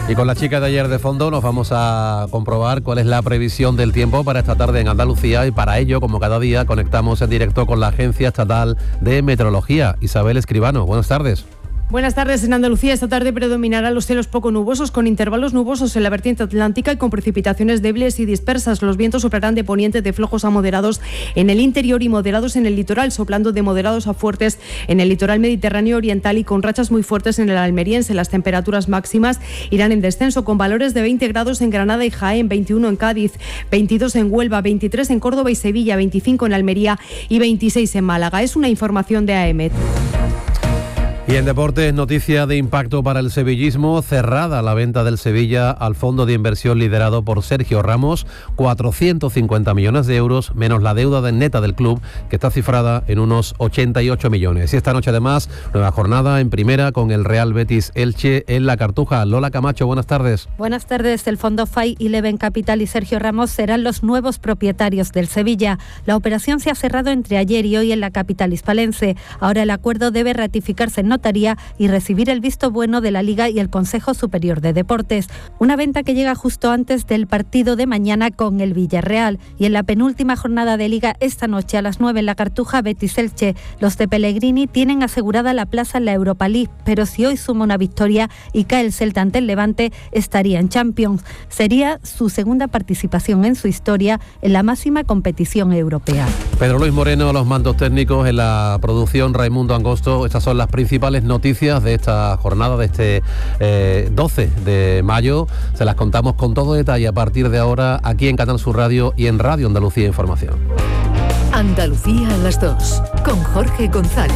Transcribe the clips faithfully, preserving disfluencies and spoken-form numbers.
Y con la chica de ayer de fondo nos vamos a comprobar cuál es la previsión del tiempo para esta tarde en Andalucía, y para ello, como cada día, conectamos en directo con la Agencia Estatal de Meteorología. Isabel Escribano, buenas tardes. Buenas tardes. En Andalucía esta tarde predominarán los cielos poco nubosos, con intervalos nubosos en la vertiente atlántica y con precipitaciones débiles y dispersas. Los vientos soplarán de poniente de flojos a moderados en el interior y moderados en el litoral, soplando de moderados a fuertes en el litoral mediterráneo oriental y con rachas muy fuertes en el almeriense. Las temperaturas máximas irán en descenso, con valores de veinte grados en Granada y Jaén, veintiuno en Cádiz, veintidós en Huelva, veintitrés en Córdoba y Sevilla, veinticinco en Almería y veintiséis en Málaga. Es una información de A E M E T. Y en deportes, noticia de impacto para el sevillismo: cerrada la venta del Sevilla al fondo de inversión liderado por Sergio Ramos, cuatrocientos cincuenta millones de euros, menos la deuda de neta del club, que está cifrada en unos ochenta y ocho millones. Y esta noche además, nueva jornada en primera con el Real Betis Elche en La Cartuja. Lola Camacho, buenas tardes. Buenas tardes. El fondo Five Eleven Capital y Sergio Ramos serán los nuevos propietarios del Sevilla. La operación se ha cerrado entre ayer y hoy en la capital hispalense. Ahora el acuerdo debe ratificarse en notaría y recibir el visto bueno de la Liga y el Consejo Superior de Deportes. Una venta que llega justo antes del partido de mañana con el Villarreal. Y en la penúltima jornada de Liga, esta noche a las nueve en La Cartuja, Betis Elche. Los de Pellegrini tienen asegurada la plaza en la Europa League, pero si hoy suma una victoria y cae el Celta ante el Levante, estaría en Champions. Sería su segunda participación en su historia en la máxima competición europea. Pedro Luis Moreno, los mandos técnicos, en la producción Raimundo Angosto. Estas son las principales noticias de esta jornada, de este eh, doce de mayo. Se las contamos con todo detalle a partir de ahora aquí en Canal Sur Radio y en Radio Andalucía Información. Andalucía a las dos, con Jorge González.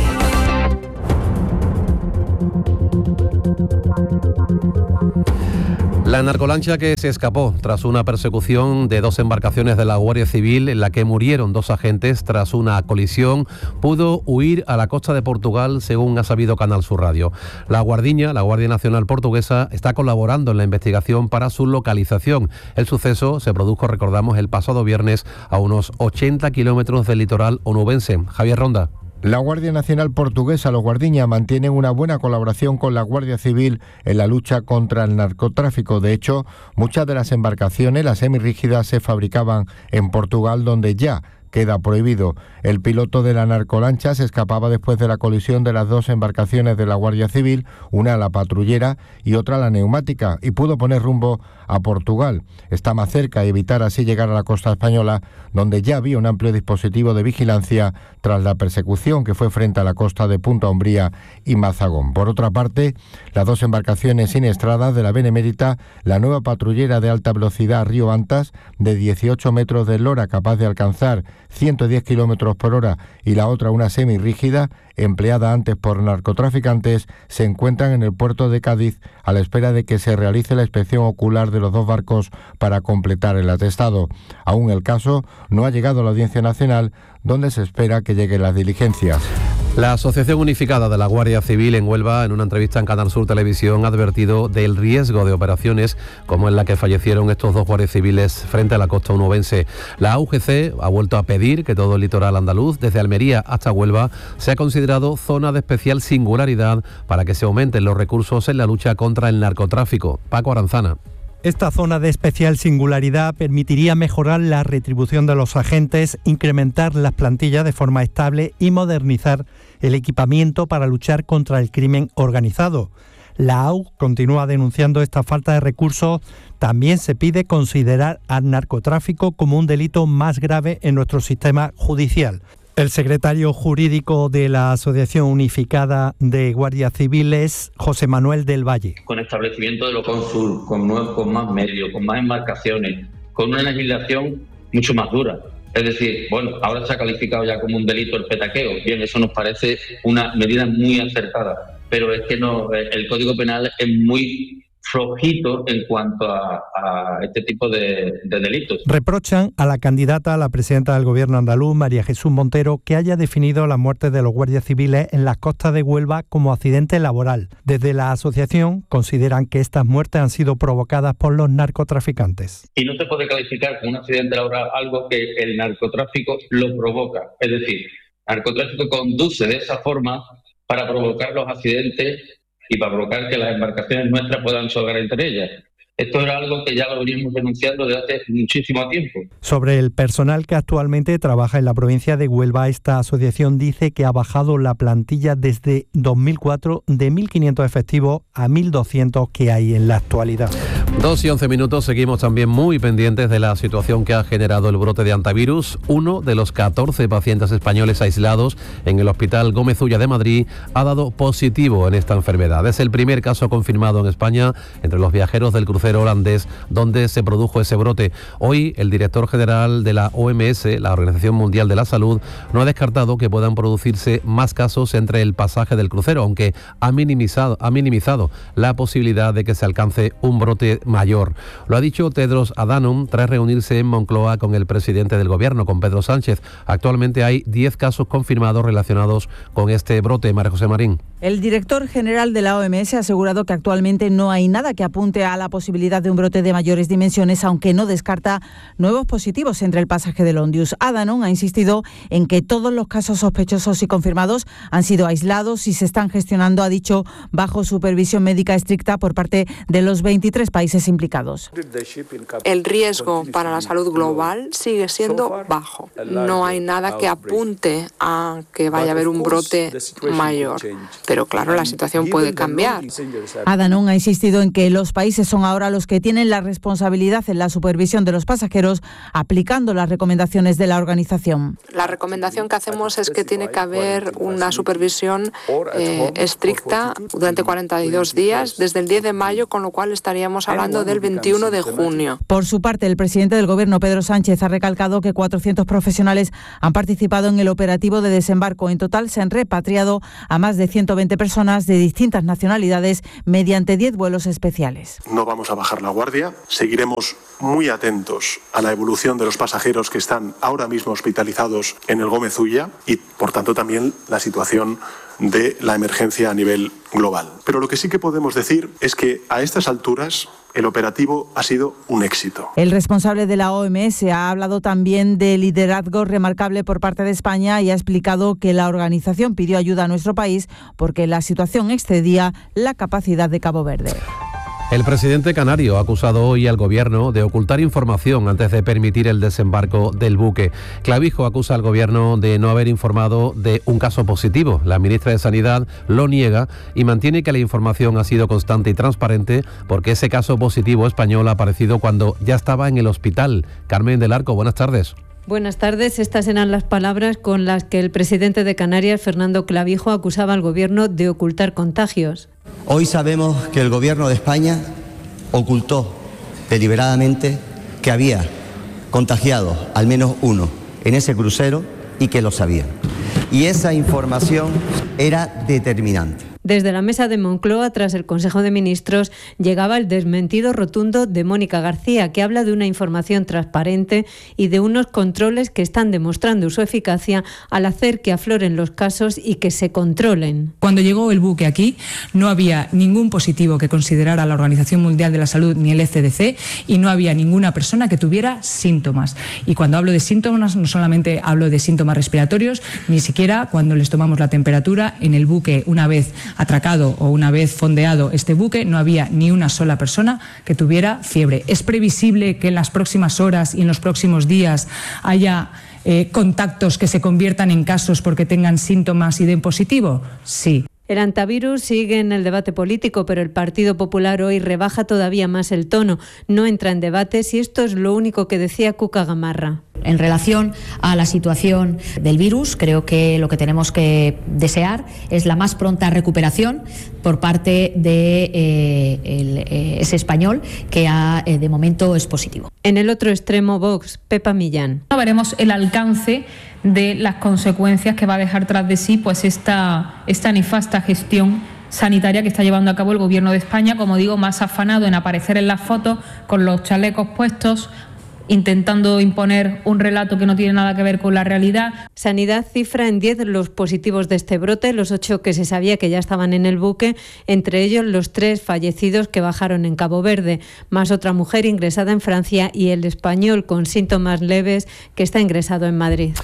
La narcolancha que se escapó tras una persecución de dos embarcaciones de la Guardia Civil, en la que murieron dos agentes tras una colisión, pudo huir a la costa de Portugal, según ha sabido Canal Sur Radio. La Guardiña, la Guardia Nacional Portuguesa, está colaborando en la investigación para su localización. El suceso se produjo, recordamos, el pasado viernes a unos ochenta kilómetros del litoral onubense. Javier Ronda. La Guardia Nacional Portuguesa, los Guardiña, mantienen una buena colaboración con la Guardia Civil en la lucha contra el narcotráfico. De hecho, muchas de las embarcaciones, las semirrígidas, se fabricaban en Portugal, donde ya queda prohibido. El piloto de la narcolancha se escapaba después de la colisión de las dos embarcaciones de la Guardia Civil, una la patrullera y otra la neumática, y pudo poner rumbo a Portugal. Está más cerca y evitar así llegar a la costa española, donde ya había un amplio dispositivo de vigilancia tras la persecución que fue frente a la costa de Punta Umbría y Mazagón. Por otra parte, las dos embarcaciones siniestradas de la Benemérita, la nueva patrullera de alta velocidad Río Antas, de dieciocho metros de eslora, capaz de alcanzar ciento diez kilómetros por hora, y la otra, una semirrígida, empleada antes por narcotraficantes, se encuentran en el puerto de Cádiz a la espera de que se realice la inspección ocular de los dos barcos para completar el atestado. Aún el caso no ha llegado a la Audiencia Nacional, donde se espera que lleguen las diligencias. La Asociación Unificada de la Guardia Civil en Huelva, en una entrevista en Canal Sur Televisión, ha advertido del riesgo de operaciones como en la que fallecieron estos dos guardias civiles frente a la costa onubense. La A U G C ha vuelto a pedir que todo el litoral andaluz, desde Almería hasta Huelva, sea considerado zona de especial singularidad para que se aumenten los recursos en la lucha contra el narcotráfico. Paco Aranzana. Esta zona de especial singularidad permitiría mejorar la retribución de los agentes, incrementar las plantillas de forma estable y modernizar el equipamiento para luchar contra el crimen organizado. La A U continúa denunciando esta falta de recursos. También se pide considerar al narcotráfico como un delito más grave en nuestro sistema judicial. El secretario jurídico de la Asociación Unificada de Guardias Civiles, José Manuel del Valle. Con establecimiento de los cónsul, con, con más medios, con más embarcaciones, con una legislación mucho más dura. Es decir, bueno, ahora se ha calificado ya como un delito el petaqueo. Bien, eso nos parece una medida muy acertada, pero es que no, el Código Penal es muy flojito en cuanto a, a este tipo de, de delitos. Reprochan a la candidata a la presidenta del Gobierno andaluz, María Jesús Montero, que haya definido la muerte de los guardias civiles en las costas de Huelva como accidente laboral. Desde la asociación consideran que estas muertes han sido provocadas por los narcotraficantes. Y no se puede calificar como un accidente laboral algo que el narcotráfico lo provoca. Es decir, el narcotráfico conduce de esa forma para provocar los accidentes y para provocar que las embarcaciones nuestras puedan chocar entre ellas. Esto era algo que ya lo veníamos denunciando desde hace muchísimo tiempo. Sobre el personal que actualmente trabaja en la provincia de Huelva, esta asociación dice que ha bajado la plantilla desde dos mil cuatro de mil quinientos efectivos a mil doscientos que hay en la actualidad. Dos y once minutos, seguimos también muy pendientes de la situación que ha generado el brote de hantavirus. Uno de los catorce pacientes españoles aislados en el Hospital Gómez Ulla de Madrid ha dado positivo en esta enfermedad. Es el primer caso confirmado en España entre los viajeros del crucero holandés donde se produjo ese brote. Hoy el director general de la O M S, la Organización Mundial de la Salud, no ha descartado que puedan producirse más casos entre el pasaje del crucero, aunque ha minimizado, ha minimizado la posibilidad de que se alcance un brote mayor. Lo ha dicho Tedros Adhanom tras reunirse en Moncloa con el presidente del gobierno, con Pedro Sánchez. Actualmente hay diez casos confirmados relacionados con este brote. María José Marín. El director general de la O M S ha asegurado que actualmente no hay nada que apunte a la posibilidad de un brote de mayores dimensiones, aunque no descarta nuevos positivos entre el pasaje del Ondius. Adhanom ha insistido en que todos los casos sospechosos y confirmados han sido aislados y se están gestionando, ha dicho, bajo supervisión médica estricta por parte de los veintitrés países implicados. El riesgo para la salud global sigue siendo bajo. No hay nada que apunte a que vaya a haber un brote mayor. Pero claro, la situación puede cambiar. Adhanom ha insistido en que los países son ahora los que tienen la responsabilidad en la supervisión de los pasajeros, aplicando las recomendaciones de la organización. La recomendación que hacemos es que tiene que haber una supervisión eh, estricta durante cuarenta y dos días, desde el diez de mayo, con lo cual estaríamos hablando del veintiuno de junio. Por su parte, el presidente del Gobierno, Pedro Sánchez, ha recalcado que cuatrocientos profesionales han participado en el operativo de desembarco. En total se han repatriado a más de ciento veinte personas de distintas nacionalidades mediante diez vuelos especiales. No vamos a bajar la guardia, seguiremos muy atentos a la evolución de los pasajeros que están ahora mismo hospitalizados en el Gómez Ulla y, por tanto, también la situación de la emergencia a nivel global. Pero lo que sí que podemos decir es que a estas alturas el operativo ha sido un éxito. El responsable de la O M S ha hablado también de liderazgo remarcable por parte de España y ha explicado que la organización pidió ayuda a nuestro país porque la situación excedía la capacidad de Cabo Verde. El presidente canario ha acusado hoy al gobierno de ocultar información antes de permitir el desembarco del buque. Clavijo acusa al gobierno de no haber informado de un caso positivo. La ministra de Sanidad lo niega y mantiene que la información ha sido constante y transparente porque ese caso positivo español ha aparecido cuando ya estaba en el hospital. Carmen del Arco, buenas tardes. Buenas tardes. Estas eran las palabras con las que el presidente de Canarias, Fernando Clavijo, acusaba al gobierno de ocultar contagios. Hoy sabemos que el gobierno de España ocultó deliberadamente que había contagiado al menos uno en ese crucero y que lo sabían. Y esa información era determinante. Desde la mesa de Moncloa, tras el Consejo de Ministros, llegaba el desmentido rotundo de Mónica García, que habla de una información transparente y de unos controles que están demostrando su eficacia al hacer que afloren los casos y que se controlen. Cuando llegó el buque aquí, no había ningún positivo que considerara la Organización Mundial de la Salud ni el E C D C y no había ninguna persona que tuviera síntomas. Y cuando hablo de síntomas, no solamente hablo de síntomas respiratorios, ni siquiera cuando les tomamos la temperatura en el buque una vez atracado o una vez fondeado este buque, no había ni una sola persona que tuviera fiebre. ¿Es previsible que en las próximas horas y en los próximos días haya eh, contactos que se conviertan en casos porque tengan síntomas y den positivo? Sí. El hantavirus sigue en el debate político, pero el Partido Popular hoy rebaja todavía más el tono. No entra en debates y esto es lo único que decía Cuca Gamarra. En relación a la situación del virus, creo que lo que tenemos que desear es la más pronta recuperación por parte de eh, el, eh, ese español que ha, eh, de momento es positivo. En el otro extremo, Vox, Pepa Millán. Veremos el alcance de las consecuencias que va a dejar tras de sí pues esta, esta nefasta gestión sanitaria que está llevando a cabo el Gobierno de España, como digo, más afanado en aparecer en las fotos con los chalecos puestos, intentando imponer un relato que no tiene nada que ver con la realidad. Sanidad cifra en diez los positivos de este brote, los ocho que se sabía que ya estaban en el buque, entre ellos los tres fallecidos que bajaron en Cabo Verde, más otra mujer ingresada en Francia y el español con síntomas leves que está ingresado en Madrid.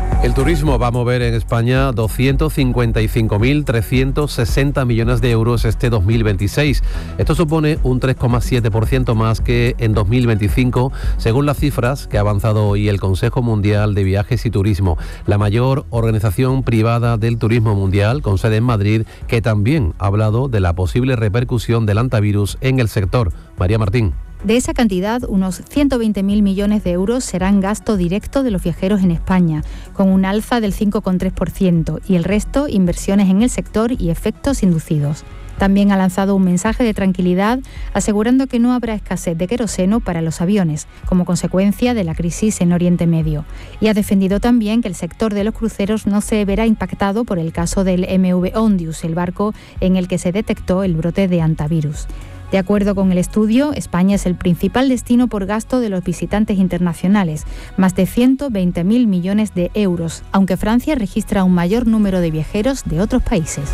El turismo va a mover en España doscientos cincuenta y cinco mil trescientos sesenta millones de euros este dos mil veintiséis. Esto supone un tres coma siete por ciento más que en dos mil veinticinco, según las cifras que ha avanzado hoy el Consejo Mundial de Viajes y Turismo, la mayor organización privada del turismo mundial, con sede en Madrid, que también ha hablado de la posible repercusión del hantavirus en el sector. María Martín. De esa cantidad, unos ciento veinte mil millones de euros serán gasto directo de los viajeros en España, con un alza del cinco coma tres por ciento, y el resto inversiones en el sector y efectos inducidos. También ha lanzado un mensaje de tranquilidad, asegurando que no habrá escasez de queroseno para los aviones, como consecuencia de la crisis en Oriente Medio. Y ha defendido también que el sector de los cruceros no se verá impactado por el caso del M V Ondius, el barco en el que se detectó el brote de hantavirus. De acuerdo con el estudio, España es el principal destino por gasto de los visitantes internacionales, más de ciento veinte mil millones de euros, aunque Francia registra un mayor número de viajeros de otros países.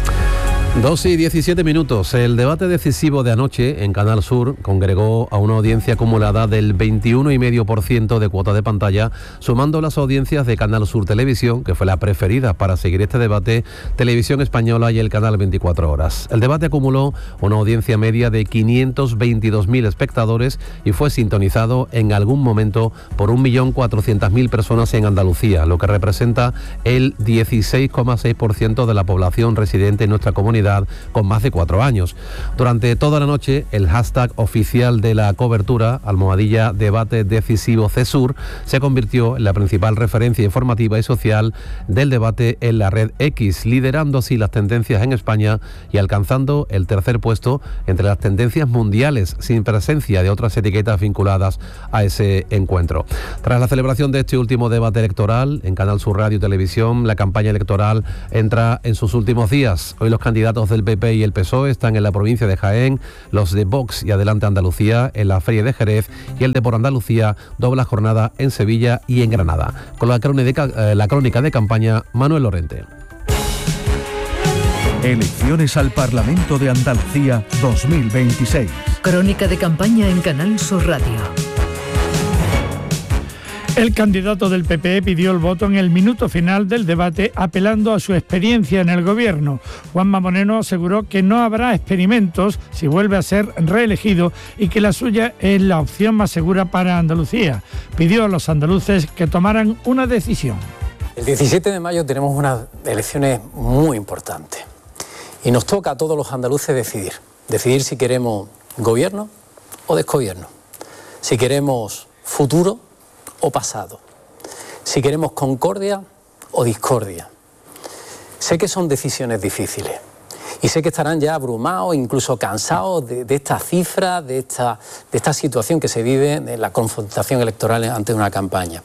dos y diecisiete minutos. El debate decisivo de anoche en Canal Sur congregó a una audiencia acumulada del veintiuno coma cinco por ciento de cuota de pantalla, sumando las audiencias de Canal Sur Televisión, que fue la preferida para seguir este debate, Televisión Española y el canal veinticuatro horas. El debate acumuló una audiencia media de quinientos veintidós mil espectadores y fue sintonizado en algún momento por un millón cuatrocientas mil personas en Andalucía, lo que representa el dieciséis coma seis por ciento de la población residente en nuestra comunidad con más de cuatro años. Durante toda la noche, el hashtag oficial de la cobertura, almohadilla debate decisivo CESUR, se convirtió en la principal referencia informativa y social del debate en la red X, liderando así las tendencias en España y alcanzando el tercer puesto entre las tendencias mundiales, sin presencia de otras etiquetas vinculadas a ese encuentro. Tras la celebración de este último debate electoral en Canal Sur Radio y Televisión, la campaña electoral entra en sus últimos días. Hoy los candidatos del P P y el P S O E están en la provincia de Jaén, los de Vox y Adelante Andalucía en la Feria de Jerez y el de Por Andalucía dobla jornada en Sevilla y en Granada. Con la crónica, eh, la crónica de campaña, Manuel Lorente. Elecciones al Parlamento de Andalucía dos mil veintiséis. Crónica de campaña en Canal Sur Radio. El candidato del P P E pidió el voto en el minuto final del debate, apelando a su experiencia en el gobierno. Juanma Moreno aseguró que no habrá experimentos si vuelve a ser reelegido y que la suya es la opción más segura para Andalucía. Pidió a los andaluces que tomaran una decisión. El diecisiete de mayo tenemos unas elecciones muy importantes y nos toca a todos los andaluces decidir. Decidir si queremos gobierno o desgobierno, si queremos futuro o pasado, si queremos concordia o discordia. Sé que son decisiones difíciles y sé que estarán ya abrumados, incluso cansados de, de esta cifra, de esta, de esta situación que se vive de la confrontación electoral ante una campaña.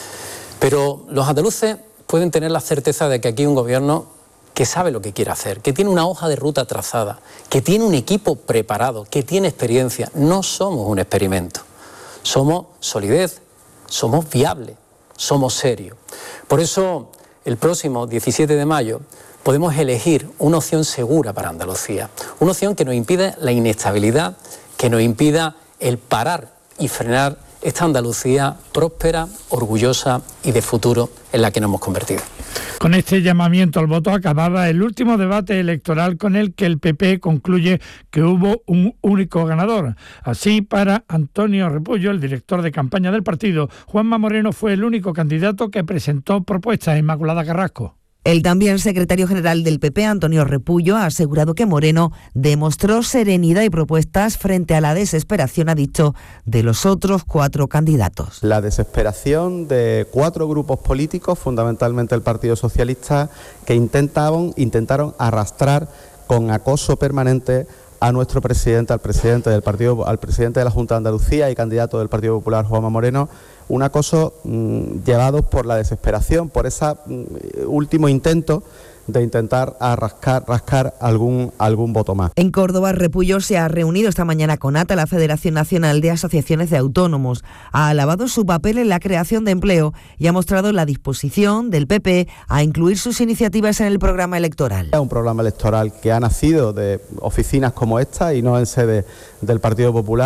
Pero los andaluces pueden tener la certeza de que aquí hay un gobierno que sabe lo que quiere hacer, que tiene una hoja de ruta trazada, que tiene un equipo preparado, que tiene experiencia. No somos un experimento, somos solidez, somos viables, somos serios. Por eso, el próximo diecisiete de mayo podemos elegir una opción segura para Andalucía, una opción que nos impida la inestabilidad, que nos impida el parar y frenar esta Andalucía próspera, orgullosa y de futuro en la que nos hemos convertido. Con este llamamiento al voto acababa el último debate electoral con el que el P P concluye que hubo un único ganador. Así, para Antonio Repullo, el director de campaña del partido, Juanma Moreno fue el único candidato que presentó propuestas. Inmaculada Carrasco. El también secretario general del P P, Antonio Repullo, ha asegurado que Moreno demostró serenidad y propuestas frente a la desesperación, ha dicho, de los otros cuatro candidatos. La desesperación de cuatro grupos políticos, fundamentalmente el Partido Socialista, que intentaban, intentaron arrastrar con acoso permanente a nuestro presidente, al presidente del partido, al presidente de la Junta de Andalucía y candidato del Partido Popular, Juanma Moreno, un acoso mmm, llevado por la desesperación, por ese mmm, último intento de intentar a rascar, rascar algún, algún voto más. En Córdoba, Repullo se ha reunido esta mañana con ATA, la Federación Nacional de Asociaciones de Autónomos. Ha alabado su papel en la creación de empleo y ha mostrado la disposición del P P a incluir sus iniciativas en el programa electoral. Es un programa electoral que ha nacido de oficinas como esta y no en sede del Partido Popular,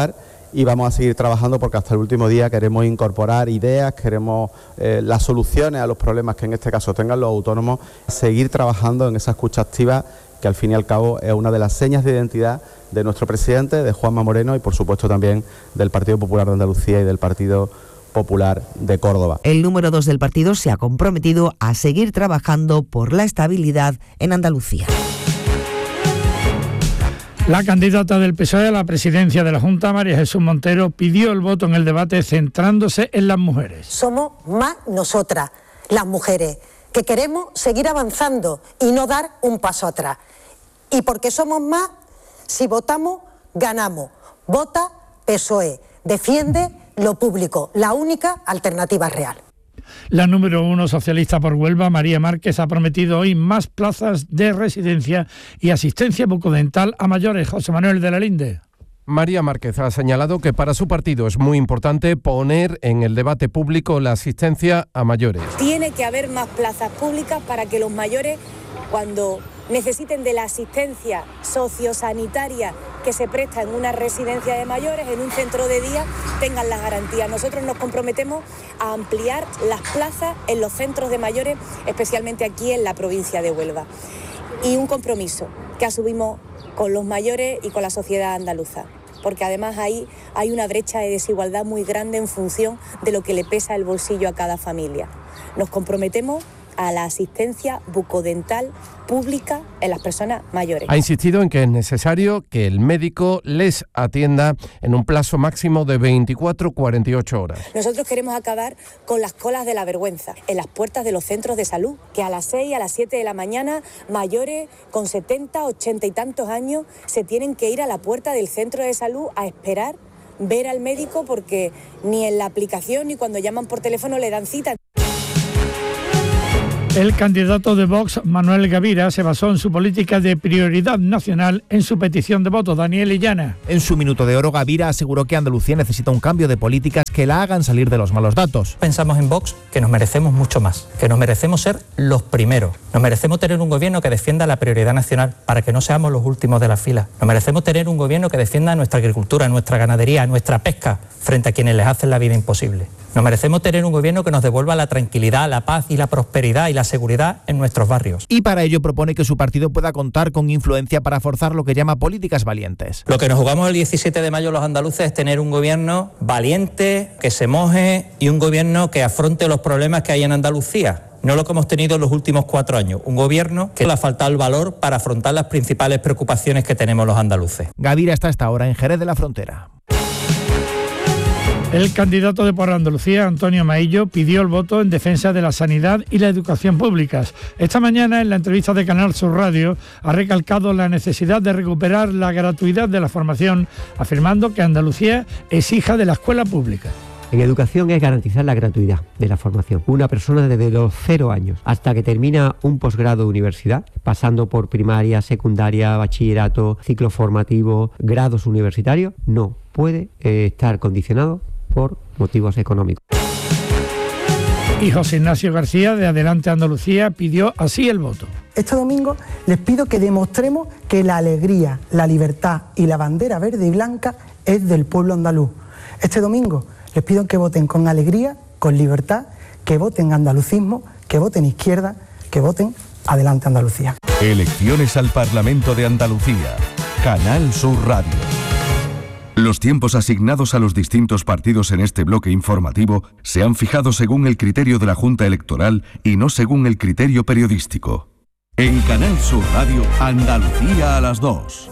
y vamos a seguir trabajando porque hasta el último día queremos incorporar ideas, queremos eh, las soluciones a los problemas que en este caso tengan los autónomos, seguir trabajando en esa escucha activa que al fin y al cabo es una de las señas de identidad de nuestro presidente, de Juanma Moreno y por supuesto también del Partido Popular de Andalucía y del Partido Popular de Córdoba. El número dos del partido se ha comprometido a seguir trabajando por la estabilidad en Andalucía. La candidata del P S O E a la presidencia de la Junta, María Jesús Montero, pidió el voto en el debate centrándose en las mujeres. Somos más nosotras, las mujeres, que queremos seguir avanzando y no dar un paso atrás. Y porque somos más, si votamos, ganamos. Vota P S O E, defiende lo público, la única alternativa real. La número uno socialista por Huelva, María Márquez, ha prometido hoy más plazas de residencia y asistencia bucodental a mayores. José Manuel de la Linde. María Márquez ha señalado que para su partido es muy importante poner en el debate público la asistencia a mayores. Tiene que haber más plazas públicas para que los mayores, cuando necesiten de la asistencia sociosanitaria que se presta en una residencia de mayores, en un centro de día, tengan las garantías. Nosotros nos comprometemos a ampliar las plazas en los centros de mayores, especialmente aquí en la provincia de Huelva. Y un compromiso que asumimos con los mayores y con la sociedad andaluza, porque además ahí hay una brecha de desigualdad muy grande en función de lo que le pesa el bolsillo a cada familia. Nos comprometemos a la asistencia bucodental pública en las personas mayores. Ha insistido en que es necesario que el médico les atienda en un plazo máximo de veinticuatro a cuarenta y ocho horas. Nosotros queremos acabar con las colas de la vergüenza en las puertas de los centros de salud, que a las seis, a las siete de la mañana, mayores con setenta, ochenta y tantos años se tienen que ir a la puerta del centro de salud a esperar ver al médico porque ni en la aplicación ni cuando llaman por teléfono le dan cita. El candidato de Vox, Manuel Gavira, se basó en su política de prioridad nacional en su petición de voto. Daniel Illana. En su minuto de oro, Gavira aseguró que Andalucía necesita un cambio de políticas que la hagan salir de los malos datos. Pensamos en Vox que nos merecemos mucho más, que nos merecemos ser los primeros. Nos merecemos tener un gobierno que defienda la prioridad nacional para que no seamos los últimos de la fila. Nos merecemos tener un gobierno que defienda nuestra agricultura, nuestra ganadería, nuestra pesca frente a quienes les hacen la vida imposible. Nos merecemos tener un gobierno que nos devuelva la tranquilidad, la paz y la prosperidad y la seguridad en nuestros barrios. Y para ello propone que su partido pueda contar con influencia para forzar lo que llama políticas valientes. Lo que nos jugamos el diecisiete de mayo los andaluces es tener un gobierno valiente, que se moje y un gobierno que afronte los problemas que hay en Andalucía. No lo que hemos tenido en los últimos cuatro años. Un gobierno que le ha faltado el valor para afrontar las principales preocupaciones que tenemos los andaluces. Gavira está hasta ahora en Jerez de la Frontera. El candidato de Por Andalucía, Antonio Maillo, pidió el voto en defensa de la sanidad y la educación públicas. Esta mañana, en la entrevista de Canal Sur Radio, ha recalcado la necesidad de recuperar la gratuidad de la formación, afirmando que Andalucía es hija de la escuela pública. En educación es garantizar la gratuidad de la formación. Una persona desde los cero años hasta que termina un posgrado de universidad, pasando por primaria, secundaria, bachillerato, ciclo formativo, grados universitarios, no puede eh, estar condicionado por motivos económicos. Y José Ignacio García, de Adelante Andalucía, pidió así el voto. Este domingo les pido que demostremos que la alegría, la libertad y la bandera verde y blanca es del pueblo andaluz. Este domingo les pido que voten con alegría, con libertad, que voten andalucismo, que voten izquierda, que voten Adelante Andalucía. Elecciones al Parlamento de Andalucía. Canal Sur Radio. Los tiempos asignados a los distintos partidos en este bloque informativo se han fijado según el criterio de la Junta Electoral y no según el criterio periodístico. En Canal Sur Radio, Andalucía a las dos.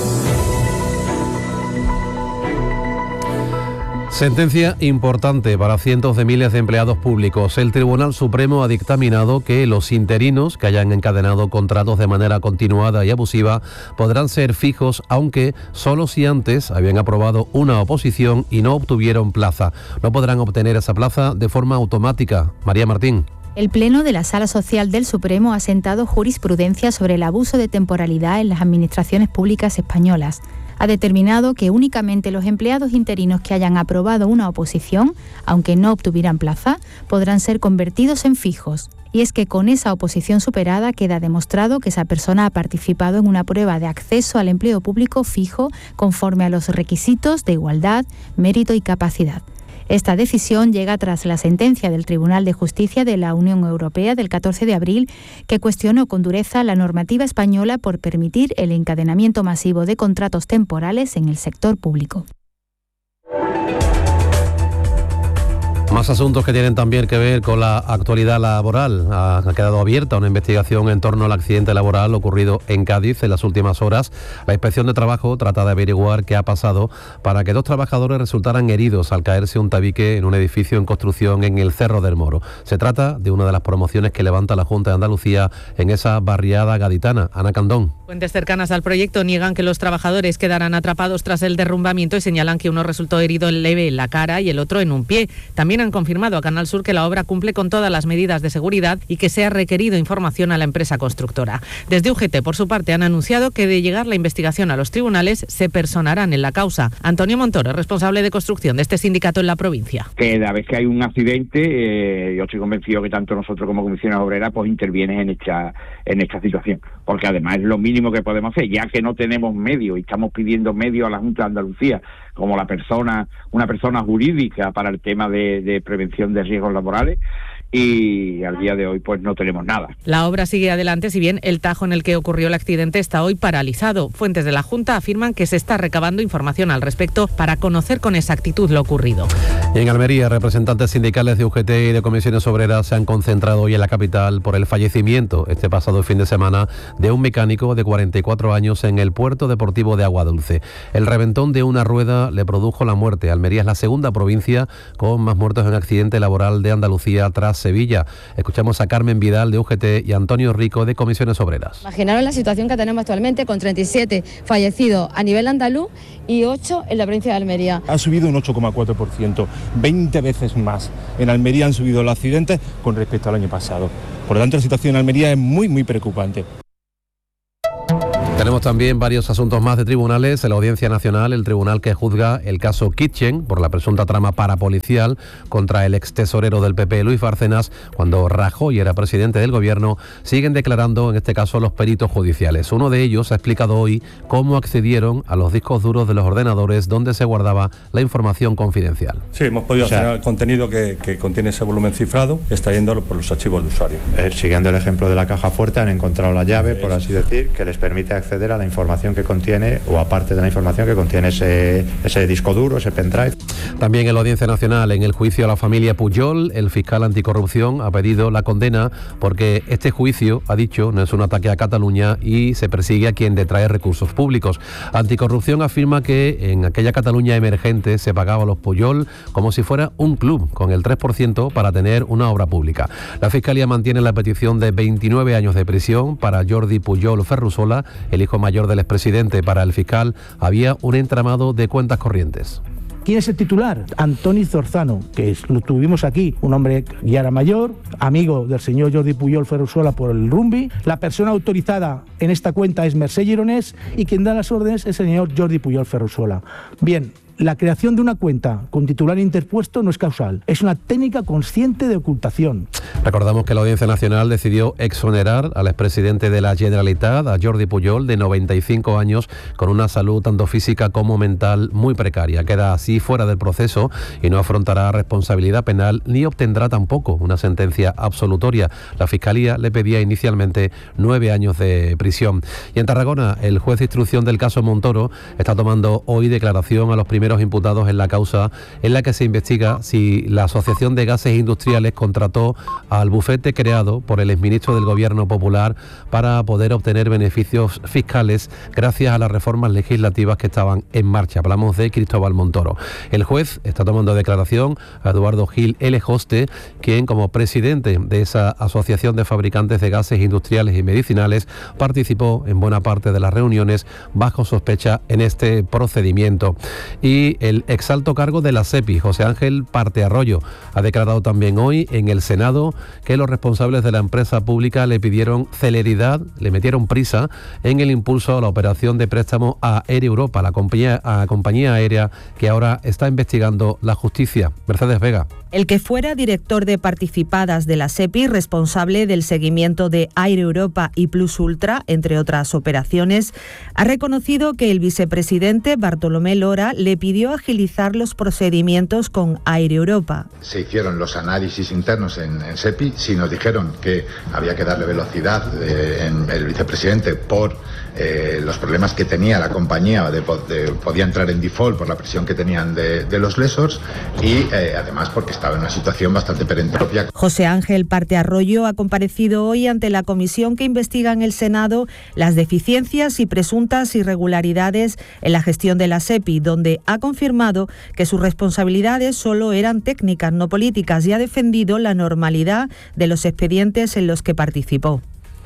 Sentencia importante para cientos de miles de empleados públicos. El Tribunal Supremo ha dictaminado que los interinos que hayan encadenado contratos de manera continuada y abusiva podrán ser fijos, aunque solo si antes habían aprobado una oposición y no obtuvieron plaza. No podrán obtener esa plaza de forma automática. María Martín. El Pleno de la Sala Social del Supremo ha sentado jurisprudencia sobre el abuso de temporalidad en las administraciones públicas españolas. ha determinado que únicamente los empleados interinos que hayan aprobado una oposición, aunque no obtuvieran plaza, podrán ser convertidos en fijos. Y es que con esa oposición superada queda demostrado que esa persona ha participado en una prueba de acceso al empleo público fijo conforme a los requisitos de igualdad, mérito y capacidad. Esta decisión llega tras la sentencia del Tribunal de Justicia de la Unión Europea del catorce de abril, que cuestionó con dureza la normativa española por permitir el encadenamiento masivo de contratos temporales en el sector público. Más asuntos que tienen también que ver con la actualidad laboral. Ha quedado abierta una investigación en torno al accidente laboral ocurrido en Cádiz en las últimas horas. La Inspección de Trabajo trata de averiguar qué ha pasado para que dos trabajadores resultaran heridos al caerse un tabique en un edificio en construcción en el Cerro del Moro. Se trata de una de las promociones que levanta la Junta de Andalucía en esa barriada gaditana. Ana Candón. Fuentes cercanas al proyecto niegan que los trabajadores quedaran atrapados tras el derrumbamiento y señalan que uno resultó herido leve en la cara y el otro en un pie. También han confirmado a Canal Sur que la obra cumple con todas las medidas de seguridad y que se ha requerido información a la empresa constructora. Desde U G T, por su parte, han anunciado que de llegar la investigación a los tribunales se personarán en la causa. Antonio Montoro, responsable de construcción de este sindicato en la provincia. Que cada vez que hay un accidente, eh, yo estoy convencido que tanto nosotros como Comisiones Obreras pues intervienen en esta, en esta situación, porque además es lo mínimo que podemos hacer, ya que no tenemos medios y estamos pidiendo medios a la Junta de Andalucía como la persona, una persona jurídica para el tema de, de prevención de riesgos laborales, y al día de hoy pues no tenemos nada. La obra sigue adelante, si bien el tajo en el que ocurrió el accidente está hoy paralizado. Fuentes de la Junta afirman que se está recabando información al respecto para conocer con exactitud lo ocurrido. Y en Almería, representantes sindicales de U G T y de Comisiones Obreras se han concentrado hoy en la capital por el fallecimiento este pasado fin de semana de un mecánico de cuarenta y cuatro años en el puerto deportivo de Aguadulce. El reventón de una rueda le produjo la muerte. Almería es la segunda provincia con más muertos en accidente laboral de Andalucía tras Sevilla. Escuchamos a Carmen Vidal de U G T y a Antonio Rico de Comisiones Obreras. Imaginaros la situación que tenemos actualmente con treinta y siete fallecidos a nivel andaluz y ocho en la provincia de Almería. Ha subido un ocho coma cuatro por ciento, veinte veces más. En Almería han subido los accidentes con respecto al año pasado. Por lo tanto, la situación en Almería es muy, muy preocupante. Tenemos también varios asuntos más de tribunales. En la Audiencia Nacional, el tribunal que juzga el caso Kitchen por la presunta trama parapolicial contra el ex tesorero del P P, Luis Bárcenas, cuando Rajoy era presidente del gobierno, siguen declarando, en este caso, los peritos judiciales. Uno de ellos ha explicado hoy cómo accedieron a los discos duros de los ordenadores donde se guardaba la información confidencial. Sí, hemos podido o sea, acceder al contenido que, que contiene ese volumen cifrado, extrayéndolo por los archivos de usuario. Eh, siguiendo el ejemplo de la caja fuerte, han encontrado la llave, por así decir, que les permite acceder acceder a la información que contiene o aparte de la información que contiene ese, ese disco duro, ese pendrive. También en la Audiencia Nacional, en el juicio a la familia Pujol, el fiscal anticorrupción ha pedido la condena porque este juicio, ha dicho, no es un ataque a Cataluña y se persigue a quien detrae recursos públicos. Anticorrupción afirma que en aquella Cataluña emergente se pagaba a los Pujol como si fuera un club con el tres por ciento para tener una obra pública. La Fiscalía mantiene la petición de veintinueve años de prisión para Jordi Pujol Ferrusola, el hijo mayor del expresidente. Para el fiscal había un entramado de cuentas corrientes. ¿Quién es el titular? Antoni Zorzano, que es, lo tuvimos aquí, un hombre ya era mayor, amigo del señor Jordi Pujol Ferrusola por el rumbi. La persona autorizada en esta cuenta es Mercè Gironès y quien da las órdenes es el señor Jordi Pujol Ferrusola. Bien, la creación de una cuenta con titular interpuesto no es causal, es una técnica consciente de ocultación. Recordamos que la Audiencia Nacional decidió exonerar al expresidente de la Generalitat, a Jordi Pujol, de noventa y cinco años, con una salud tanto física como mental muy precaria. Queda así fuera del proceso y no afrontará responsabilidad penal ni obtendrá tampoco una sentencia absolutoria. La Fiscalía le pedía inicialmente nueve años de prisión. Y en Tarragona, el juez de instrucción del caso Montoro está tomando hoy declaración a los primeros imputados en la causa en la que se investiga si la Asociación de Gases Industriales contrató al bufete creado por el exministro del Gobierno Popular para poder obtener beneficios fiscales gracias a las reformas legislativas que estaban en marcha. Hablamos de Cristóbal Montoro. El juez está tomando declaración a Eduardo Gil L. Juste, quien como presidente de esa Asociación de Fabricantes de Gases Industriales y Medicinales participó en buena parte de las reuniones bajo sospecha en este procedimiento. Y Y el exalto cargo de la SEPI, José Ángel Partearroyo, ha declarado también hoy en el Senado que los responsables de la empresa pública le pidieron celeridad, le metieron prisa en el impulso a la operación de préstamo a Air Europa, la compañía, a la compañía aérea que ahora está investigando la justicia. Mercedes Vega. El que fuera director de participadas de la SEPI, responsable del seguimiento de Air Europa y Plus Ultra, entre otras operaciones, ha reconocido que el vicepresidente Bartolomé Lora le pidió agilizar los procedimientos con Air Europa. Se hicieron los análisis internos en, en SEPI, si nos dijeron que había que darle velocidad eh, en el vicepresidente por eh, los problemas que tenía la compañía, de, de, podía entrar en default por la presión que tenían de, de los lessors y eh, además porque estaba en una situación bastante peremptoria. José Ángel Partearroyo ha comparecido hoy ante la comisión que investiga en el Senado las deficiencias y presuntas irregularidades en la gestión de la SEPI, donde ha confirmado que sus responsabilidades solo eran técnicas, no políticas, y ha defendido la normalidad de los expedientes en los que participó.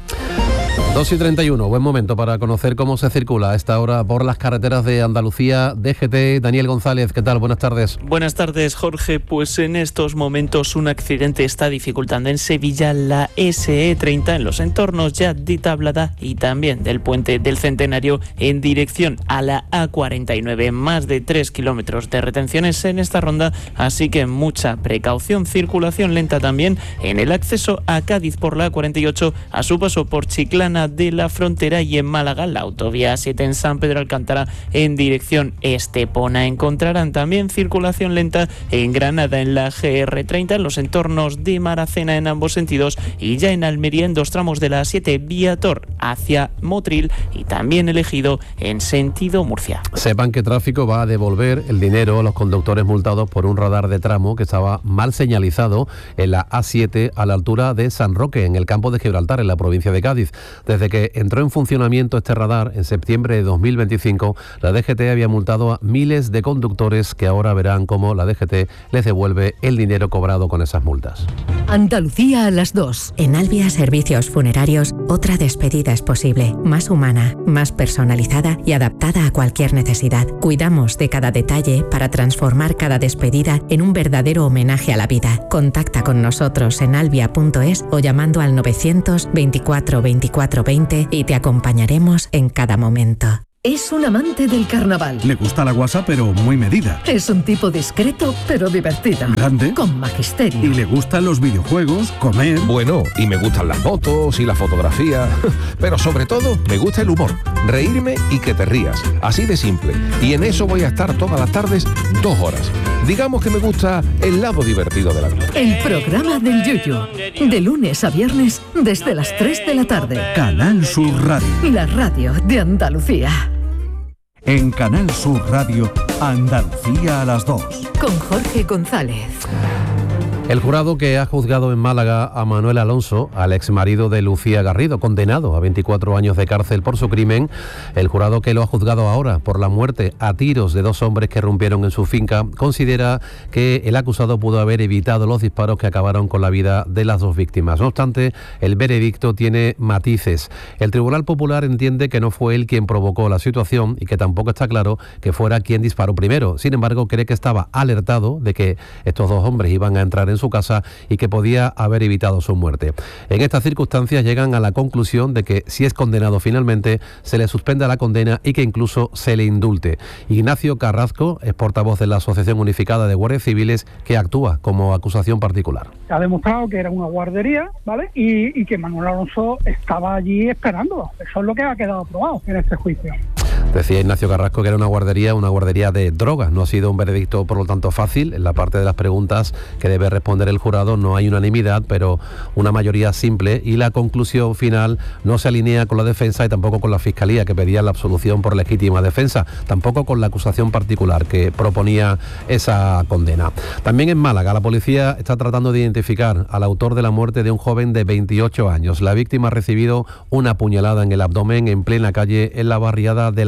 dos y treinta y uno, buen momento para conocer cómo se circula a esta hora por las carreteras de Andalucía. D G T, Daniel González, ¿qué tal? Buenas tardes. Buenas tardes, Jorge. Pues en estos momentos un accidente está dificultando en Sevilla la ese e treinta en los entornos ya de Tablada y también del Puente del Centenario en dirección a la a cuarenta y nueve. Más de tres kilómetros de retenciones en esta ronda, así que mucha precaución. Circulación lenta también en el acceso a Cádiz por la a cuarenta y ocho, a su paso por Chiclana de la Frontera y en Málaga, la autovía siete en San Pedro Alcántara en dirección Estepona. Encontrarán también circulación lenta en Granada en la ge erre treinta, en los entornos de Maracena en ambos sentidos, y ya en Almería en dos tramos de la a siete vía Tor hacia Motril y también elegido en sentido Murcia. Sepan que tráfico va a devolver el dinero a los conductores multados por un radar de tramo que estaba mal señalizado en la a siete a la altura de San Roque, en el campo de Gibraltar, en la provincia de Cádiz. Desde que entró en funcionamiento este radar en septiembre de dos mil veinticinco, la D G T había multado a miles de conductores que ahora verán cómo la D G T les devuelve el dinero cobrado con esas multas. Andalucía a las dos. En Albia Servicios Funerarios, otra despedida es posible, más humana, más personalizada y adaptada a cualquier necesidad. Cuidamos de cada detalle para transformar cada despedida en un verdadero homenaje a la vida. Contacta con nosotros en albia punto es o llamando al novecientos veinticuatro veinticuatro veinte y te acompañaremos en cada momento. Es un amante del carnaval. Le gusta la guasa, pero muy medida. Es un tipo discreto, pero divertido. Grande. Con magisterio. Y le gustan los videojuegos, comer. Bueno, y me gustan las motos y la fotografía. Pero sobre todo, me gusta el humor. Reírme y que te rías. Así de simple. Y en eso voy a estar todas las tardes, dos horas. Digamos que me gusta el lado divertido de la vida. El programa del Yuyu. De lunes a viernes, desde las tres de la tarde. Canal Sur Radio. La radio de Andalucía. En Canal Sur Radio, Andalucía a las dos. Con Jorge González. El jurado que ha juzgado en Málaga a Manuel Alonso, al exmarido de Lucía Garrido, condenado a veinticuatro años de cárcel por su crimen, el jurado que lo ha juzgado ahora por la muerte a tiros de dos hombres que irrumpieron en su finca, considera que el acusado pudo haber evitado los disparos que acabaron con la vida de las dos víctimas. No obstante, el veredicto tiene matices. El Tribunal Popular entiende que no fue él quien provocó la situación y que tampoco está claro que fuera quien disparó primero. Sin embargo, cree que estaba alertado de que estos dos hombres iban a entrar en su casa y que podía haber evitado su muerte. En estas circunstancias llegan a la conclusión de que si es condenado finalmente, se le suspenda la condena y que incluso se le indulte. Ignacio Carrasco es portavoz de la Asociación Unificada de Guardias Civiles, que actúa como acusación particular. Se ha demostrado que era una guardería, ¿vale? Y, y que Manuel Alonso estaba allí esperándolo. Eso es lo que ha quedado probado en este juicio. Decía Ignacio Carrasco que era una guardería, una guardería de drogas. No ha sido un veredicto, por lo tanto, fácil. En la parte de las preguntas que debe responder el jurado no hay unanimidad, pero una mayoría simple, y la conclusión final no se alinea con la defensa y tampoco con la Fiscalía, que pedía la absolución por legítima defensa, tampoco con la acusación particular que proponía esa condena. También en Málaga, la policía está tratando de identificar al autor de la muerte de un joven de veintiocho años. La víctima ha recibido una puñalada en el abdomen en plena calle en la barriada de la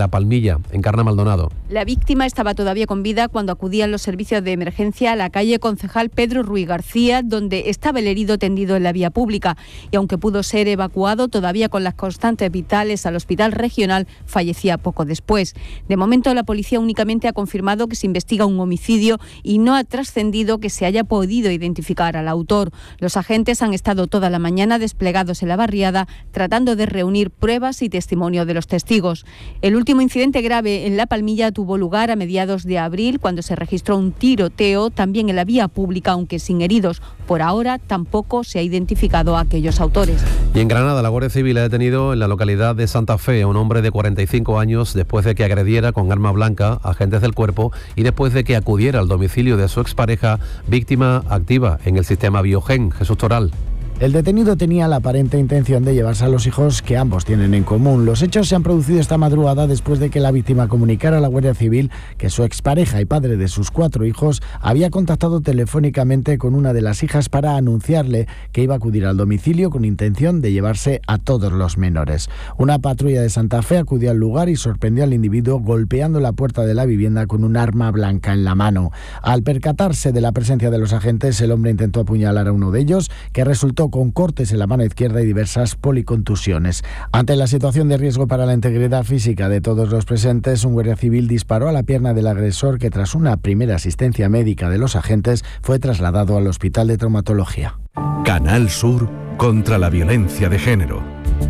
La Palmilla. Encarna Maldonado. La víctima estaba todavía con vida cuando acudían los servicios de emergencia a la calle Concejal Pedro Ruiz García, donde estaba el herido tendido en la vía pública. Y aunque pudo ser evacuado todavía con las constantes vitales al hospital regional, fallecía poco después. De momento, la policía únicamente ha confirmado que se investiga un homicidio y no ha trascendido que se haya podido identificar al autor. Los agentes han estado toda la mañana desplegados en la barriada tratando de reunir pruebas y testimonio de los testigos. El último incidente grave en La Palmilla tuvo lugar a mediados de abril, cuando se registró un tiroteo también en la vía pública, aunque sin heridos. Por ahora tampoco se ha identificado a aquellos autores. Y en Granada, la Guardia Civil ha detenido en la localidad de Santa Fe a un hombre de cuarenta y cinco años después de que agrediera con arma blanca a agentes del cuerpo y después de que acudiera al domicilio de su expareja, víctima activa en el sistema Biogen. Jesús Toral. El detenido tenía la aparente intención de llevarse a los hijos que ambos tienen en común. Los hechos se han producido esta madrugada después de que la víctima comunicara a la Guardia Civil que su expareja y padre de sus cuatro hijos había contactado telefónicamente con una de las hijas para anunciarle que iba a acudir al domicilio con intención de llevarse a todos los menores. Una patrulla de Santa Fe acudió al lugar y sorprendió al individuo golpeando la puerta de la vivienda con un arma blanca en la mano. Al percatarse de la presencia de los agentes, el hombre intentó apuñalar a uno de ellos, que resultó con cortes en la mano izquierda y diversas policontusiones. Ante la situación de riesgo para la integridad física de todos los presentes, un guardia civil disparó a la pierna del agresor, que tras una primera asistencia médica de los agentes fue trasladado al hospital de traumatología. Canal Sur contra la violencia de género.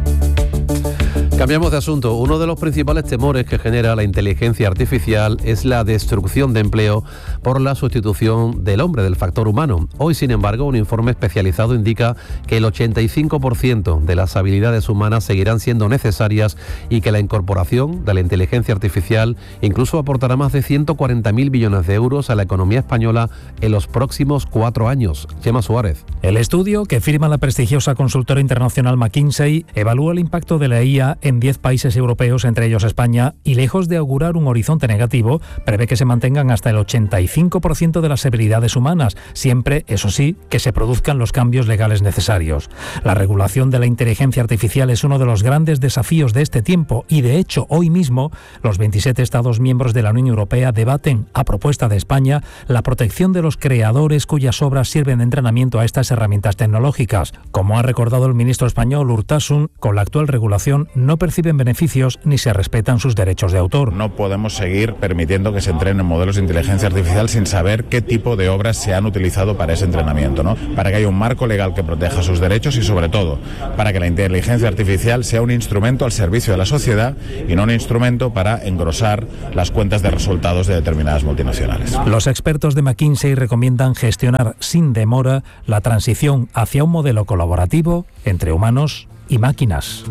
Cambiamos de asunto. Uno de los principales temores que genera la inteligencia artificial es la destrucción de empleo por la sustitución del hombre, del factor humano. Hoy, sin embargo, un informe especializado indica que el ochenta y cinco por ciento de las habilidades humanas seguirán siendo necesarias y que la incorporación de la inteligencia artificial incluso aportará más de ciento cuarenta mil millones de euros a la economía española en los próximos cuatro años. Chema Suárez. El estudio, que firma la prestigiosa consultora internacional McKinsey, evalúa el impacto de la I A en diez países europeos, entre ellos España, y lejos de augurar un horizonte negativo, prevé que se mantengan hasta el ochenta y cinco por ciento de las habilidades humanas, siempre, eso sí, que se produzcan los cambios legales necesarios. La regulación de la inteligencia artificial es uno de los grandes desafíos de este tiempo y, de hecho, hoy mismo, los veintisiete Estados miembros de la Unión Europea debaten, a propuesta de España, la protección de los creadores cuyas obras sirven de entrenamiento a estas herramientas tecnológicas. Como ha recordado el ministro español Urtasun, con la actual regulación no perciben beneficios ni se respetan sus derechos de autor. No podemos seguir permitiendo que se entrenen modelos de inteligencia artificial sin saber qué tipo de obras se han utilizado para ese entrenamiento, ¿no? Para que haya un marco legal que proteja sus derechos y, sobre todo, para que la inteligencia artificial sea un instrumento al servicio de la sociedad y no un instrumento para engrosar las cuentas de resultados de determinadas multinacionales. Los expertos de McKinsey recomiendan gestionar sin demora la transición hacia un modelo colaborativo entre humanos y máquinas.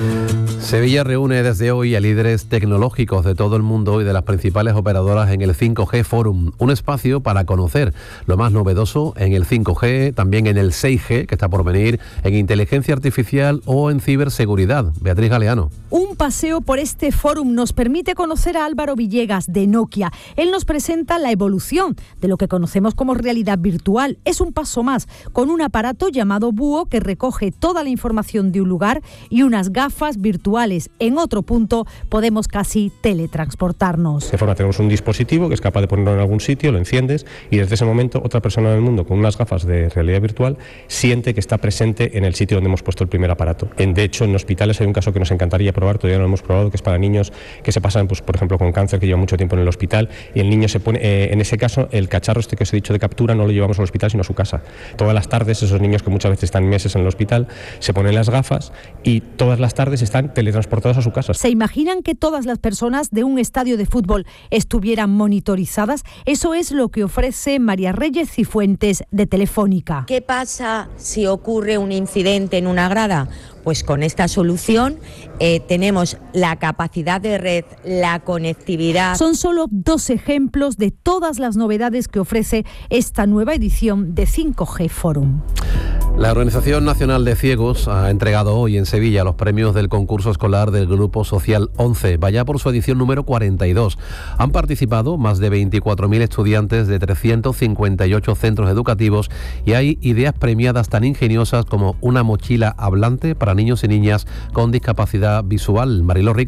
Sevilla reúne desde hoy a líderes tecnológicos de todo el mundo y de las principales operadoras en el cinco G Forum, un espacio para conocer lo más novedoso en el cinco G, también en el seis G, que está por venir, en inteligencia artificial o en ciberseguridad. Beatriz Galeano. Un paseo por este Forum nos permite conocer a Álvaro Villegas, de Nokia. Él nos presenta la evolución de lo que conocemos como realidad virtual. Es un paso más, con un aparato llamado Búho que recoge toda la información de un lugar y unas gafas virtuales. En otro punto podemos casi teletransportarnos. De forma tenemos un dispositivo que es capaz de ponerlo en algún sitio, lo enciendes y desde ese momento otra persona del mundo con unas gafas de realidad virtual siente que está presente en el sitio donde hemos puesto el primer aparato. En, de hecho, en hospitales hay un caso que nos encantaría probar, todavía no lo hemos probado, que es para niños que se pasan, pues, por ejemplo, con cáncer, que llevan mucho tiempo en el hospital y el niño se pone, eh, en ese caso, el cacharro este que os he dicho de captura no lo llevamos al hospital sino a su casa. Todas las tardes esos niños que muchas veces están meses en el hospital se ponen las gafas y todas las tardes están teletransportados a su casa. ¿Se imaginan que todas las personas de un estadio de fútbol estuvieran monitorizadas? Eso es lo que ofrece María Reyes Cifuentes, de Telefónica. ¿Qué pasa si ocurre un incidente en una grada? Pues con esta solución eh, tenemos la capacidad de red, la conectividad. Son solo dos ejemplos de todas las novedades que ofrece esta nueva edición de cinco G Forum. La Organización Nacional de Ciegos ha entregado hoy en Sevilla los premios del concurso escolar del Grupo Social once, vaya por su edición número cuarenta y dos. Han participado más de veinticuatro mil estudiantes de trescientos cincuenta y ocho centros educativos y hay ideas premiadas tan ingeniosas como una mochila hablante para niños y niñas con discapacidad visual. Mariló Rico.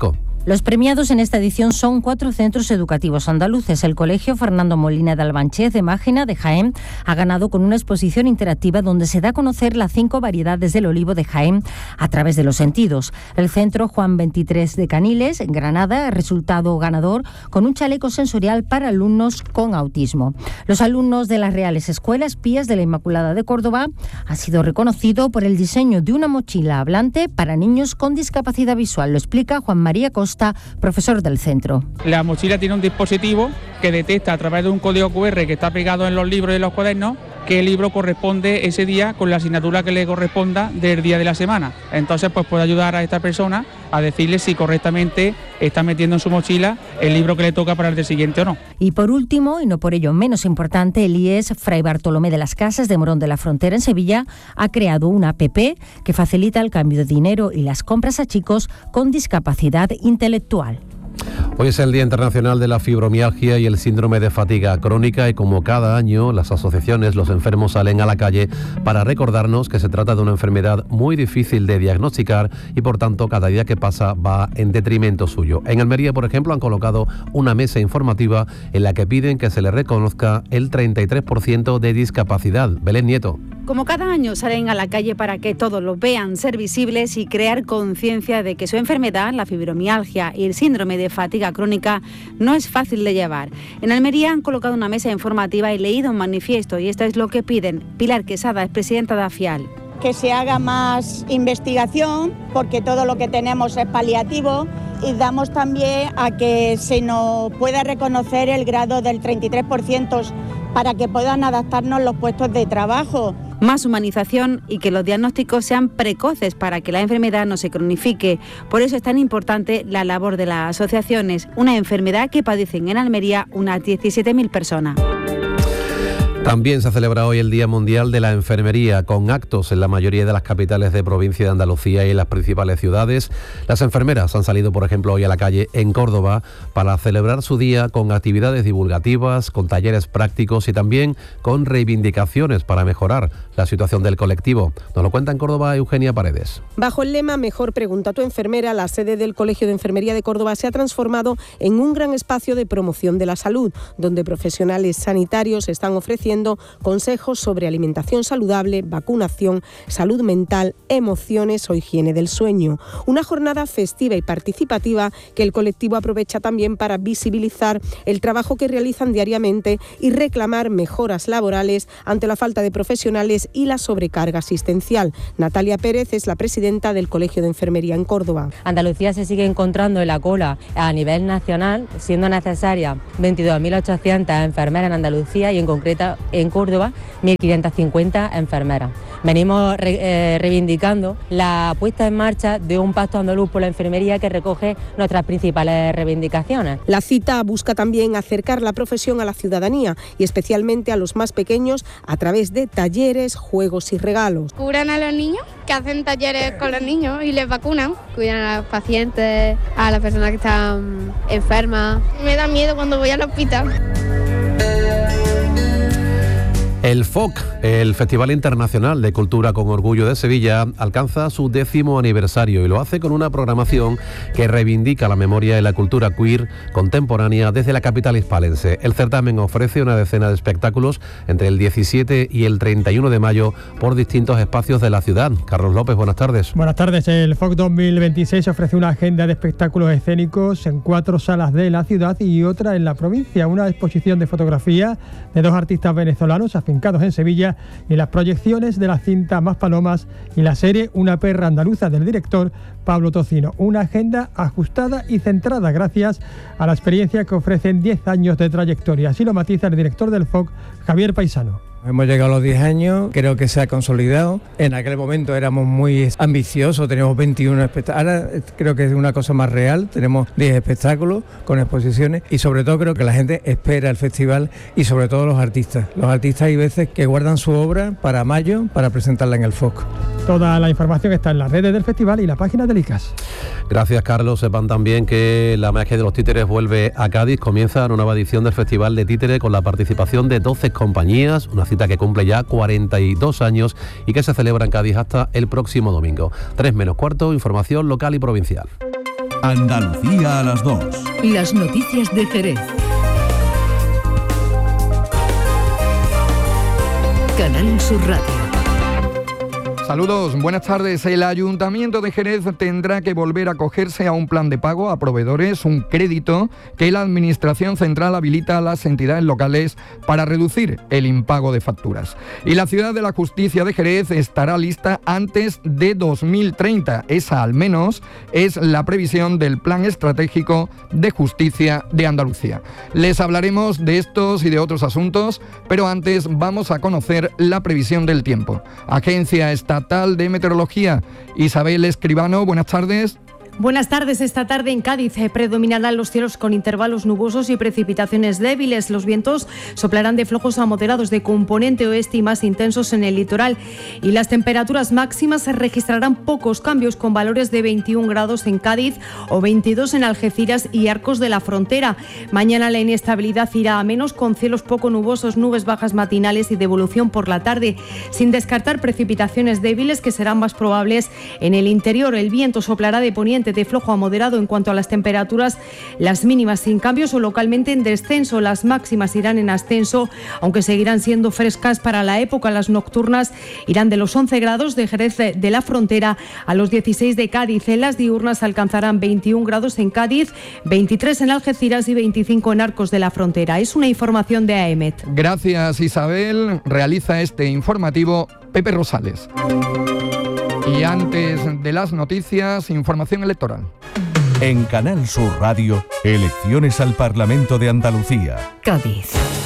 Los premiados en esta edición son cuatro centros educativos andaluces. El Colegio Fernando Molina de Albanchez de Mágina de Jaén ha ganado con una exposición interactiva donde se da a conocer las cinco variedades del olivo de Jaén a través de los sentidos. El Centro Juan veintitrés de Caniles, en Granada, resultado ganador con un chaleco sensorial para alumnos con autismo. Los alumnos de las Reales Escuelas Pías de la Inmaculada de Córdoba han sido reconocidos por el diseño de una mochila hablante para niños con discapacidad visual. Lo explica Juan María Costa, profesor del centro. La mochila tiene un dispositivo que detecta a través de un código cu erre que está pegado en los libros y en los cuadernos qué libro corresponde ese día con la asignatura que le corresponda del día de la semana. Entonces pues puede ayudar a esta persona a decirle si correctamente está metiendo en su mochila el libro que le toca para el día siguiente o no. Y por último, y no por ello menos importante, el I E S Fray Bartolomé de las Casas de Morón de la Frontera en Sevilla ha creado una app que facilita el cambio de dinero y las compras a chicos con discapacidad intelectual. Hoy es el Día Internacional de la Fibromialgia y el Síndrome de Fatiga Crónica y como cada año las asociaciones, los enfermos salen a la calle para recordarnos que se trata de una enfermedad muy difícil de diagnosticar y por tanto cada día que pasa va en detrimento suyo. En Almería, por ejemplo, han colocado una mesa informativa en la que piden que se le reconozca el treinta y tres por ciento de discapacidad. Belén Nieto. Como cada año salen a la calle para que todos los vean, ser visibles y crear conciencia de que su enfermedad, la fibromialgia y el síndrome de fatiga crónica, no es fácil de llevar. En Almería han colocado una mesa informativa y leído un manifiesto y esto es lo que piden. Pilar Quesada es presidenta de AFIAL. Que se haga más investigación porque todo lo que tenemos es paliativo y damos también a que se nos pueda reconocer el grado del treinta y tres por ciento para que puedan adaptarnos los puestos de trabajo. Más humanización y que los diagnósticos sean precoces para que la enfermedad no se cronifique. Por eso es tan importante la labor de las asociaciones, una enfermedad que padecen en Almería unas diecisiete mil personas. También se celebra hoy el Día Mundial de la Enfermería, con actos en la mayoría de las capitales de provincia de Andalucía y en las principales ciudades. Las enfermeras han salido, por ejemplo, hoy a la calle en Córdoba para celebrar su día con actividades divulgativas, con talleres prácticos y también con reivindicaciones para mejorar la situación del colectivo. Nos lo cuenta en Córdoba Eugenia Paredes. Bajo el lema Mejor pregunta a tu enfermera, la sede del Colegio de Enfermería de Córdoba se ha transformado en un gran espacio de promoción de la salud, donde profesionales sanitarios están ofreciendo consejos sobre alimentación saludable, vacunación, salud mental, emociones o higiene del sueño. Una jornada festiva y participativa que el colectivo aprovecha también para visibilizar el trabajo que realizan diariamente y reclamar mejoras laborales ante la falta de profesionales y la sobrecarga asistencial. Natalia Pérez es la presidenta del Colegio de Enfermería en Córdoba. Andalucía se sigue encontrando en la cola a nivel nacional, siendo necesaria veintidós mil ochocientas enfermeras en Andalucía y en concreto en Córdoba mil quinientas cincuenta enfermeras. Venimos re, eh, reivindicando la puesta en marcha de un pacto andaluz por la enfermería que recoge nuestras principales reivindicaciones. La cita busca también acercar la profesión a la ciudadanía y especialmente a los más pequeños a través de talleres, juegos y regalos. Curan a los niños, que hacen talleres con los niños y les vacunan. Cuidan a los pacientes, a las personas que están enfermas. Me da miedo cuando voy al hospital. El F O C, el Festival Internacional de Cultura con Orgullo de Sevilla, alcanza su décimo aniversario y lo hace con una programación que reivindica la memoria y la cultura queer contemporánea desde la capital hispalense. El certamen ofrece una decena de espectáculos entre el diecisiete y el treinta y uno de mayo por distintos espacios de la ciudad. Carlos López, buenas tardes. Buenas tardes. El F O C dos mil veintiséis ofrece una agenda de espectáculos escénicos en cuatro salas de la ciudad y otra en la provincia. Una exposición de fotografía de dos artistas venezolanos afincados en Sevilla y las proyecciones de la cinta Más Palomas y la serie Una perra andaluza del director Pablo Tocino. Una agenda ajustada y centrada gracias a la experiencia que ofrecen diez años de trayectoria. Así lo matiza el director del F O C, Javier Paisano. Hemos llegado a los diez años, creo que se ha consolidado. En aquel momento éramos muy ambiciosos, teníamos veintiuno espectáculos. Ahora creo que es una cosa más real, tenemos diez espectáculos con exposiciones y sobre todo creo que la gente espera el festival y sobre todo los artistas. Los artistas hay veces que guardan su obra para mayo para presentarla en el F O C. Toda la información está en las redes del festival y la página del I C A S. Gracias, Carlos. Sepan también que la magia de los títeres vuelve a Cádiz. Comienza una nueva edición del Festival de Títere con la participación de doce compañías, una cita que cumple ya cuarenta y dos años y que se celebra en Cádiz hasta el próximo domingo. tres menos cuarto, información local y provincial. Andalucía a las dos. Las noticias de Jerez. Canal Sur Radio. Saludos, buenas tardes. El Ayuntamiento de Jerez tendrá que volver a acogerse a un plan de pago a proveedores, un crédito que la Administración Central habilita a las entidades locales para reducir el impago de facturas. Y la Ciudad de la Justicia de Jerez estará lista antes de dos mil treinta. Esa, al menos, es la previsión del Plan Estratégico de Justicia de Andalucía. Les hablaremos de estos y de otros asuntos, pero antes vamos a conocer la previsión del tiempo. Agencia Estatal de Meteorología. Isabel Escribano, buenas tardes. Buenas tardes. Esta tarde en Cádiz eh, predominarán los cielos con intervalos nubosos y precipitaciones débiles. Los vientos soplarán de flojos a moderados de componente oeste y más intensos en el litoral. Y las temperaturas máximas se registrarán pocos cambios, con valores de veintiún grados en Cádiz o veintidós en Algeciras y Arcos de la Frontera. Mañana la inestabilidad irá a menos, con cielos poco nubosos, nubes bajas matinales y devolución por la tarde, sin descartar precipitaciones débiles que serán más probables en el interior. El viento soplará de poniente de flojo a moderado. En cuanto a las temperaturas, las mínimas sin cambios o localmente en descenso, las máximas irán en ascenso, aunque seguirán siendo frescas para la época. Las nocturnas irán de los once grados de Jerez de la Frontera a los dieciséis de Cádiz. En las diurnas alcanzarán veintiún grados en Cádiz, veintitrés en Algeciras y veinticinco en Arcos de la Frontera. Es una información de A E M E T. Gracias, Isabel. Realiza este informativo Pepe Rosales. Y antes de las noticias, información electoral. En Canal Sur Radio, elecciones al Parlamento de Andalucía. Cádiz.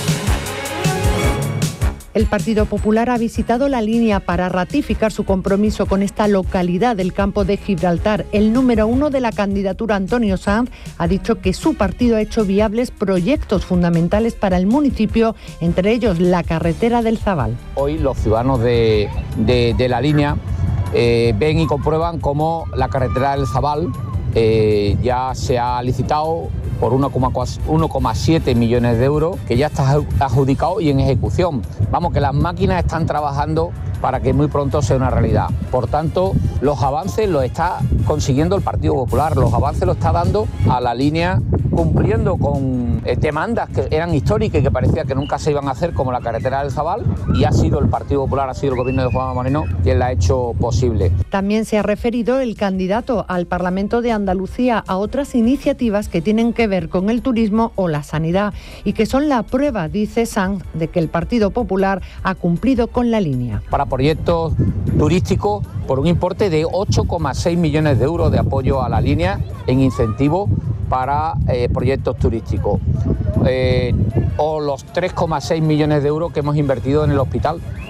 El Partido Popular ha visitado la línea para ratificar su compromiso con esta localidad del Campo de Gibraltar. El número uno de la candidatura, Antonio Sanz, ha dicho que su partido ha hecho viables proyectos fundamentales para el municipio, entre ellos la carretera del Zabal. Hoy los ciudadanos de, de, de la línea eh, ven y comprueban cómo la carretera del Zabal eh, ya se ha licitado por uno coma siete millones de euros, que ya está adjudicado y en ejecución. Vamos, que las máquinas están trabajando para que muy pronto sea una realidad. Por tanto, los avances los está consiguiendo el Partido Popular, los avances los está dando a la línea, cumpliendo con eh, demandas que eran históricas y que parecía que nunca se iban a hacer, como la carretera del Zabal, y ha sido el Partido Popular, ha sido el gobierno de Juanma Moreno quien la ha hecho posible. También se ha referido el candidato al Parlamento de Andalucía a otras iniciativas que tienen que ver con el turismo o la sanidad y que son la prueba, dice Sanz, de que el Partido Popular ha cumplido con la línea. Para proyectos turísticos, por un importe de ocho coma seis millones de euros de apoyo a la línea en incentivos para eh, proyectos turísticos, eh, o los tres coma seis millones de euros que hemos invertido en el hospital